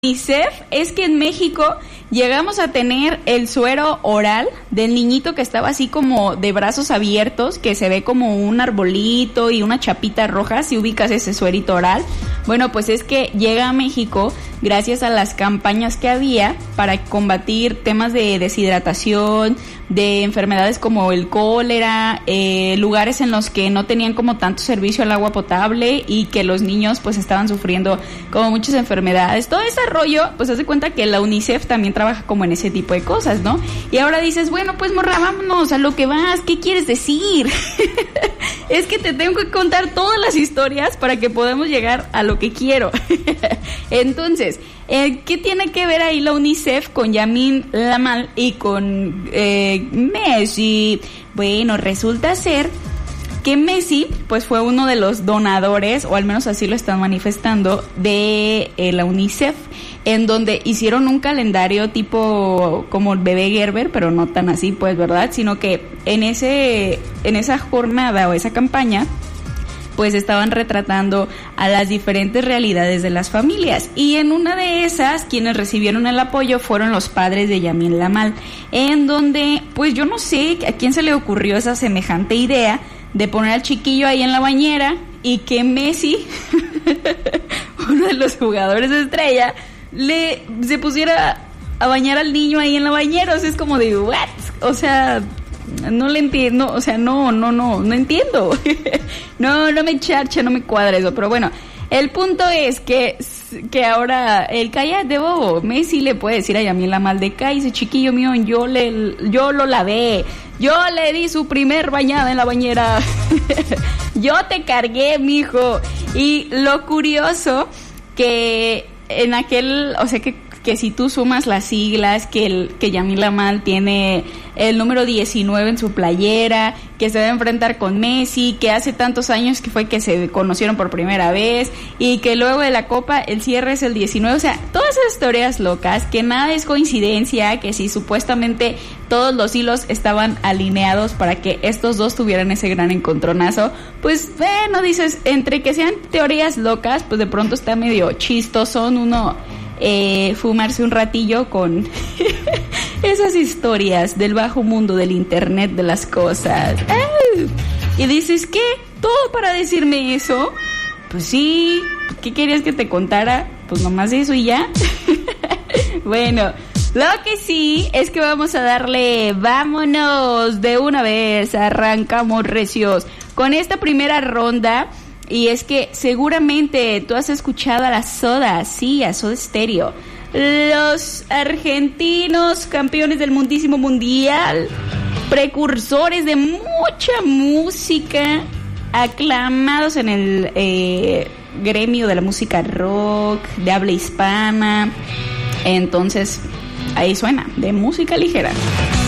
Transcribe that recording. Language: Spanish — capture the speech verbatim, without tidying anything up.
UNICEF es que en México llegamos a tener el suero oral del niñito que estaba así como de brazos abiertos, que se ve como un arbolito y una chapita roja, si ubicas ese suerito oral. Bueno, pues es que llega a México gracias a las campañas que había para combatir temas de deshidratación, de enfermedades como el cólera, eh, lugares en los que no tenían como tanto servicio al agua potable y que los niños pues estaban sufriendo como muchas enfermedades. Todo ese rollo, pues haz de cuenta que la UNICEF también trabaja como en ese tipo de cosas, ¿no? Y ahora dices, bueno, pues morra, vámonos a lo que vas, ¿qué quieres decir? Es que te tengo que contar todas las historias para que podamos llegar a lo que quiero. Entonces, eh, ¿qué tiene que ver ahí la UNICEF con Lamine Yamal y con eh, Messi? Bueno, resulta ser que Messi pues fue uno de los donadores, o al menos así lo están manifestando, de eh, la UNICEF, en donde hicieron un calendario tipo como el bebé Gerber, pero no tan así, pues, ¿verdad? Sino que en ese en esa jornada o esa campaña pues estaban retratando a las diferentes realidades de las familias, y en una de esas quienes recibieron el apoyo fueron los padres de Lamine Yamal, en donde pues yo no sé a quién se le ocurrió esa semejante idea de poner al chiquillo ahí en la bañera y que Messi, uno de los jugadores de estrella, le se pusiera a bañar al niño ahí en la bañera. O sea, es como de what, o sea, no le entiendo, o sea, no, no, no, no entiendo. no, no me charcha, no me cuadra eso, pero bueno, el punto es que, que ahora el cállate bobo, Messi le puede decir a Lamine Yamal de cállese chiquillo mío, yo le, yo lo lavé, yo le di su primer bañada en la bañera, yo te cargué, mijo. Y lo curioso que en aquel, o sea que que si tú sumas las siglas, que el que Lamine Yamal tiene el número diecinueve en su playera, que se va a enfrentar con Messi, que hace tantos años que fue que se conocieron por primera vez, y que luego de la Copa el cierre es el diecinueve, o sea, todas esas historias locas, que nada es coincidencia, que si supuestamente todos los hilos estaban alineados para que estos dos tuvieran ese gran encontronazo, pues bueno, dices, entre que sean teorías locas, pues de pronto está medio chistosón uno Eh, fumarse un ratillo con esas historias del bajo mundo del internet de las cosas. ¡Ay! Y dices, ¿qué? ¿Todo para decirme eso? Pues sí, ¿qué querías que te contara? Pues nomás eso y ya. Bueno, lo que sí es que vamos a darle, vámonos de una vez, arrancamos recios con esta primera ronda. Y es que seguramente tú has escuchado a la Soda, sí, a Soda Stereo. Los argentinos campeones del mundísimo mundial, precursores de mucha música, aclamados en el eh, gremio de la música rock, de habla hispana. Entonces, ahí suena, de música ligera.